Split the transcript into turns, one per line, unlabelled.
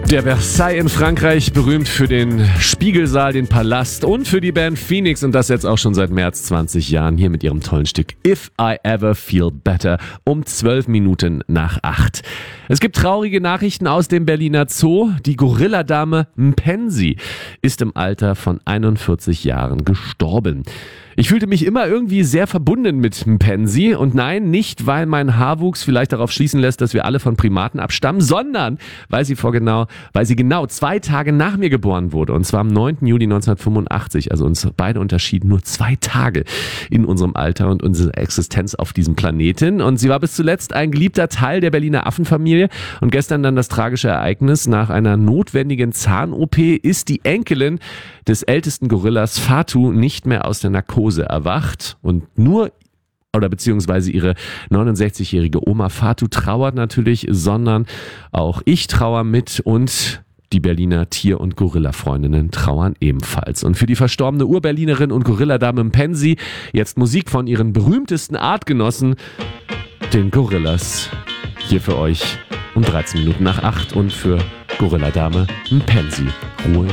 Der Versailles in Frankreich, berühmt für den Spiegelsaal, den Palast und für die Band Phoenix und das jetzt auch schon seit mehr als 20 Jahren hier mit ihrem tollen Stück If I Ever Feel Better um 12 Minuten nach 8. Es gibt traurige Nachrichten aus dem Berliner Zoo. Die Gorilladame Mpensi ist im Alter von 41 Jahren gestorben. Ich fühlte mich immer irgendwie sehr verbunden mit Mpensi und nein, nicht weil mein Haarwuchs vielleicht darauf schließen lässt, dass wir alle von Primaten abstammen, sondern weil sie genau 2 Tage nach mir geboren wurde und zwar am 9. Juli 1985, also uns beide unterschieden nur 2 Tage in unserem Alter und unserer Existenz auf diesem Planeten und sie war bis zuletzt ein geliebter Teil der Berliner Affenfamilie und gestern dann das tragische Ereignis: nach einer notwendigen Zahn-OP ist die Enkelin des ältesten Gorillas Fatu nicht mehr aus der Narkose erwacht und beziehungsweise ihre 69-jährige Oma Fatu trauert natürlich, sondern auch ich trauere mit und die Berliner Tier- und Gorilla-Freundinnen trauern ebenfalls. Und für die verstorbene Urberlinerin und Gorilladame Mpensi jetzt Musik von ihren berühmtesten Artgenossen, den Gorillas. Hier für euch um 13 Minuten nach 8 und für Gorilladame Mpensi. Ruhe